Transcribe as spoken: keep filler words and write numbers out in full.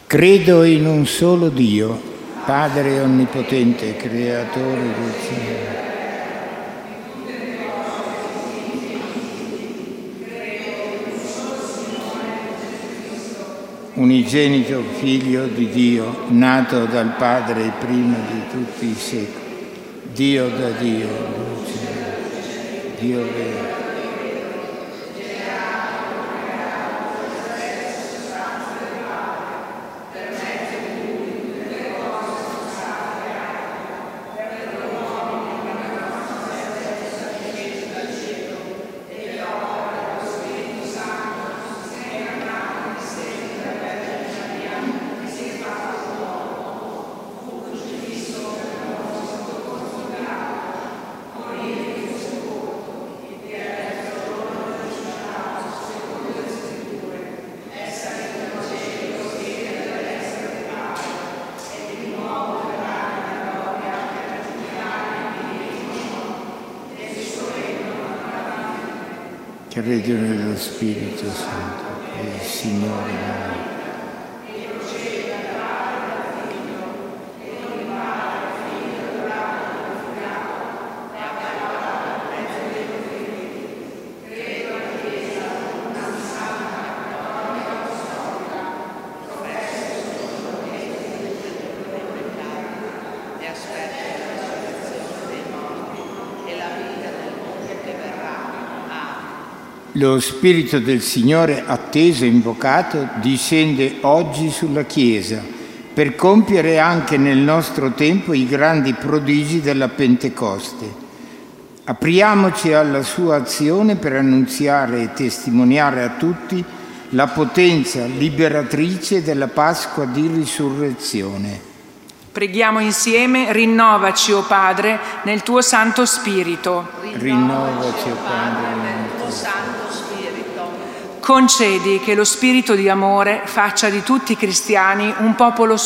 Credo in un solo Dio, Padre onnipotente, creatore del cielo. Unigenito Figlio di Dio, nato dal Padre prima di tutti i secoli, Dio da Dio, luce, Dio vero. Credo nello Spirito Santo, il Signore mio. Lo Spirito del Signore, atteso e invocato, discende oggi sulla Chiesa per compiere anche nel nostro tempo i grandi prodigi della Pentecoste. Apriamoci alla sua azione per annunziare e testimoniare a tutti la potenza liberatrice della Pasqua di risurrezione. Preghiamo insieme: rinnovaci, o Padre, nel tuo Santo Spirito. Rinnovaci, o Padre, nel tuo Santo Spirito. Concedi che lo spirito di amore faccia di tutti i cristiani un popolo